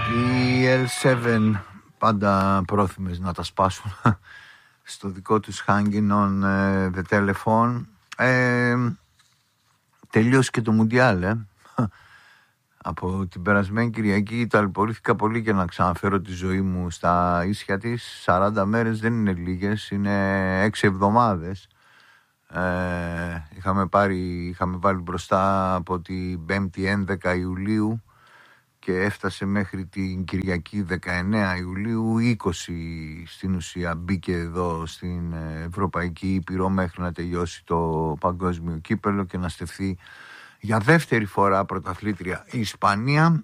Οι L7 πάντα πρόθυμες να τα σπάσουν στο δικό τους hanging on the telephone. Τελείωσε και το Μουντιάλ. Από την περασμένη Κυριακή ταλαιπωρήθηκα πολύ για να ξαναφέρω τη ζωή μου στα ίσια της. 40 μέρες δεν είναι λίγες, είναι 6 εβδομάδες. Είχαμε βάλει μπροστά από την 5η 11 Ιουλίου και έφτασε μέχρι την Κυριακή 19 Ιουλίου, 20 στην ουσία μπήκε εδώ στην Ευρωπαϊκή Ήπειρο μέχρι να τελειώσει το παγκόσμιο κύπελλο και να στεφθεί για δεύτερη φορά πρωταθλήτρια η Ισπανία.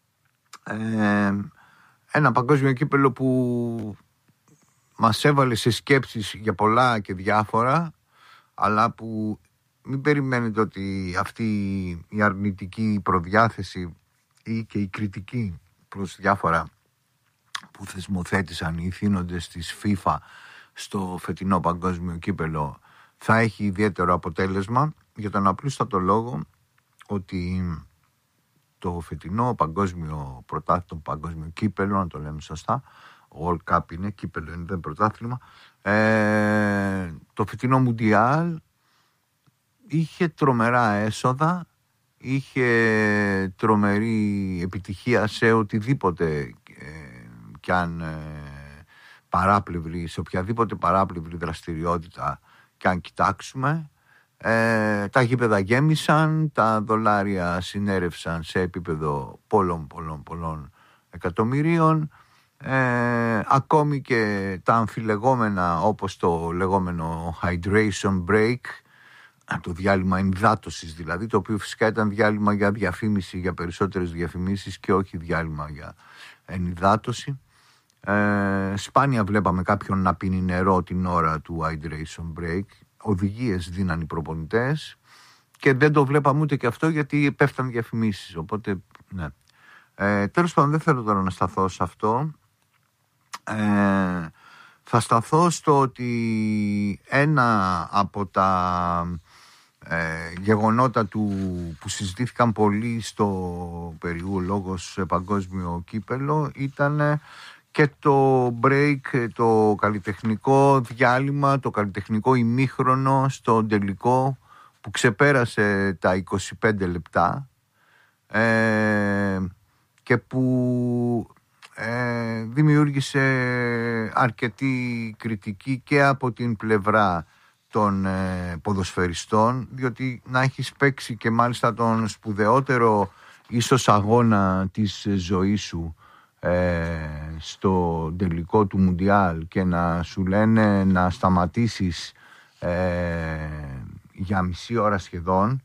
Ένα παγκόσμιο κύπελλο που μας έβαλε σε σκέψεις για πολλά και διάφορα, αλλά που μην περιμένετε ότι αυτή η αρνητική προδιάθεση ή και η κριτική προς διάφορα που θεσμοθέτησαν οι ηθήνοντες της FIFA στο φετινό παγκόσμιο κύπελλο θα έχει ιδιαίτερο αποτέλεσμα, για τον απλούστατο λόγο ότι το φετινό παγκόσμιο πρωτάθλημα, παγκόσμιο κύπελλο, να το λέμε σωστά, World Cup είναι, κύπελλο είναι, δεν πρωτάθλημα, το φετινό Μουντιάλ είχε τρομερά έσοδα, είχε τρομερή επιτυχία σε οτιδήποτε κι αν παράπλευρη, σε οποιαδήποτε παράπλευρη δραστηριότητα κι αν κοιτάξουμε. Τα γήπεδα γέμισαν, τα δολάρια συνέρευσαν σε επίπεδο πολλών εκατομμυρίων. Ακόμη και τα αμφιλεγόμενα, όπως το λεγόμενο hydration break, το διάλειμμα ενυδάτωσης δηλαδή, το οποίο φυσικά ήταν διάλειμμα για διαφήμιση, για περισσότερες διαφημίσεις και όχι διάλειμμα για ενυδάτωση. Σπάνια βλέπαμε κάποιον να πίνει νερό την ώρα του hydration break. Οδηγίες δίναν οι προπονητές και δεν το βλέπαμε ούτε και αυτό, γιατί πέφταν διαφημίσεις, οπότε ναι. Τέλος πάντων, δεν θέλω τώρα να σταθώ σε αυτό. Θα σταθώ στο ότι ένα από τα γεγονότα που συζητήθηκαν πολύ στο περιού λόγος παγκόσμιο κύπελλο ήταν και το break, το καλλιτεχνικό διάλειμμα, το καλλιτεχνικό ημίχρονο στο τελικό που ξεπέρασε τα 25 λεπτά και που δημιούργησε αρκετή κριτική και από την πλευρά των ποδοσφαιριστών, διότι να έχεις παίξει και μάλιστα τον σπουδαιότερο ίσως αγώνα της ζωής σου στο τελικό του Μουντιάλ και να σου λένε να σταματήσεις για μισή ώρα σχεδόν,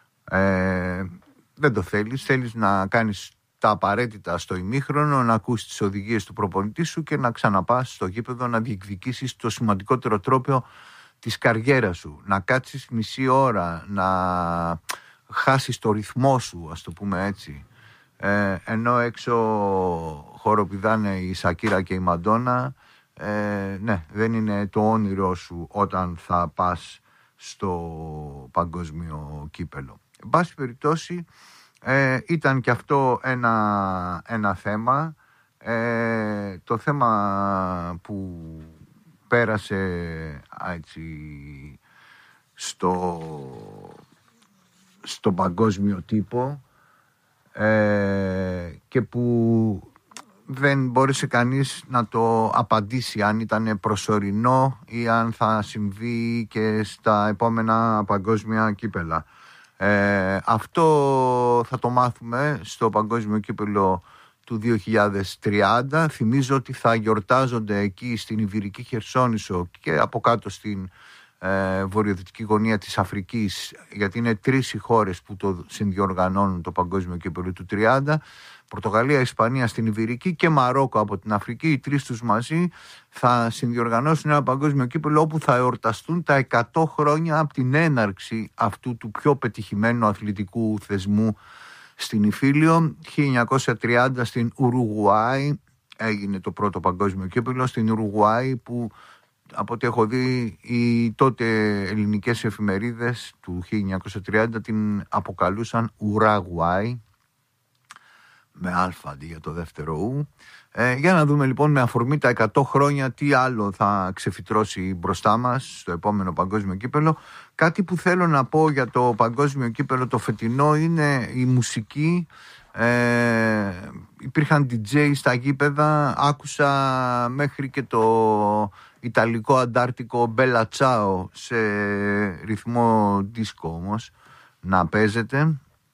δεν το θέλεις να κάνεις τα απαραίτητα στο ημίχρονο, να ακούσεις τις οδηγίες του προπονητή σου και να ξαναπάς στο γήπεδο να διεκδικήσεις το σημαντικότερο τρόπαιο της καριέρας σου, να κάτσεις μισή ώρα, να χάσεις το ρυθμό σου, ας το πούμε έτσι, ενώ έξω χοροπηδάνε η Σακύρα και η Μαντόνα. Ναι, δεν είναι το όνειρό σου όταν θα πας στο παγκόσμιο κύπελλο. Εν πάση περιπτώσει, ήταν και αυτό ένα θέμα. Το θέμα που πέρασε έτσι στο παγκόσμιο τύπο και που δεν μπόρεσε κανείς να το απαντήσει αν ήταν προσωρινό ή αν θα συμβεί και στα επόμενα παγκόσμια κύπελλα. Αυτό θα το μάθουμε στο παγκόσμιο κύπελλο του 2030. Θυμίζω ότι θα γιορτάζονται εκεί στην Ιβηρική Χερσόνησο και από κάτω στην βορειοδυτική γωνία της Αφρικής, γιατί είναι 3 οι χώρες που το συνδιοργανώνουν το παγκόσμιο κύπελλο του 30. Πορτογαλία, Ισπανία στην Ιβηρική και Μαρόκο από την Αφρική. Οι 3 τους μαζί θα συνδιοργανώσουν ένα παγκόσμιο κύπελλο όπου θα εορταστούν τα 100 χρόνια από την έναρξη αυτού του πιο πετυχημένου αθλητικού θεσμού στην Ιφίλιο. 1930 στην Ουρουγουάη έγινε το πρώτο παγκόσμιο κύπελλο, στην Ουρουγουάη, που από ό,τι έχω δει οι τότε ελληνικές εφημερίδες του 1930 την αποκαλούσαν Ουράγουάη, με αλφα αντί για το δεύτερο ου. Για να δούμε λοιπόν με αφορμή τα 100 χρόνια τι άλλο θα ξεφυτρώσει μπροστά μας στο επόμενο παγκόσμιο κύπελλο. Κάτι που θέλω να πω για το παγκόσμιο κύπελλο το φετινό είναι η μουσική. Υπήρχαν DJ στα γήπεδα, άκουσα μέχρι και το ιταλικό αντάρτικο Bella Ciao σε ρυθμό δίσκο όμως να παίζεται.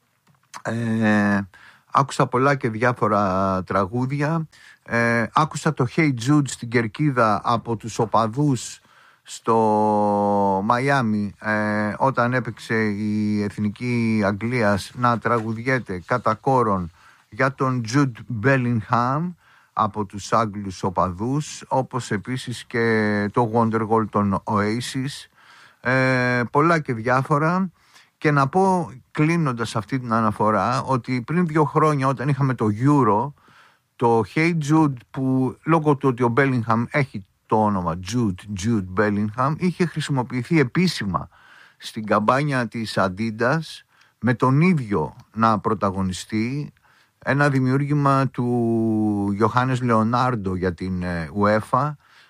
Άκουσα πολλά και διάφορα τραγούδια. Άκουσα το Hey Jude στην Κερκίδα από τους οπαδούς στο Μαϊάμι όταν έπαιξε η Εθνική Αγγλίας να τραγουδιέται κατά κόρον για τον Jude Bellingham από τους Άγγλους οπαδούς, όπως επίσης και το Wonderwall των Oasis, πολλά και διάφορα. Και να πω κλείνοντας αυτή την αναφορά ότι πριν 2 χρόνια όταν είχαμε το Euro, το Hey Jude που λόγω του ότι ο Bellingham έχει το όνομα Jude Bellingham είχε χρησιμοποιηθεί επίσημα στην καμπάνια της Adidas με τον ίδιο να πρωταγωνιστεί, ένα δημιούργημα του Johannes Leonardo για την UEFA,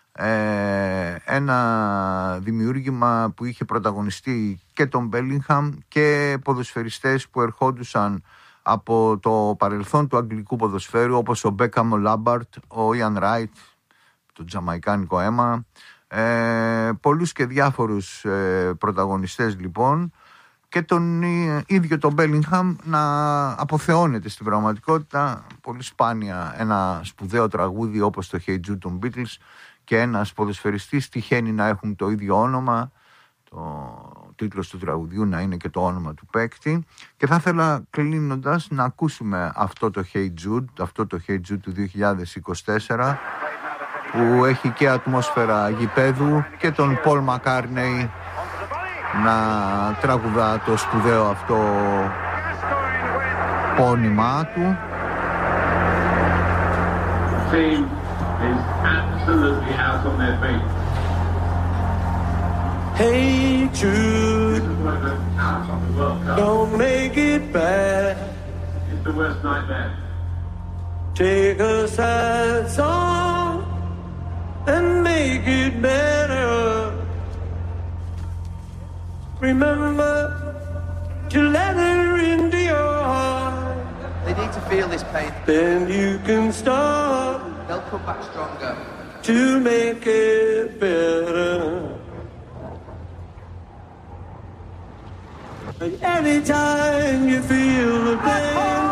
ένα δημιούργημα που είχε πρωταγωνιστεί και τον Bellingham και ποδοσφαιριστές που ερχόντουσαν από το παρελθόν του αγγλικού ποδοσφαίρου όπως ο Beckham, ο Lampard, ο Ian Wright, το τζαμαϊκάνικο αίμα, πολλούς και διάφορους πρωταγωνιστές λοιπόν, και τον ίδιο τον Bellingham να αποθεώνεται στην πραγματικότητα. Πολύ σπάνια ένα σπουδαίο τραγούδι όπως το Hey Jude των Beatles και ένας ποδοσφαιριστής τυχαίνει να έχουν το ίδιο όνομα, το τίτλος του τραγουδιού να είναι και το όνομα του παίκτη. Και θα ήθελα κλείνοντας να ακούσουμε αυτό το Hey Jude του 2024 που έχει και ατμόσφαιρα γηπέδου και τον Paul McCartney να τραγουδά το σπουδαίο αυτό πόνημά του. Hey Jude, don't make it bad. It's the worst nightmare. Take a sad song and make it better. Remember to let her into your heart. They need to feel this pain. Then you can start. They'll come back stronger. To make it better. Anytime you feel the pain.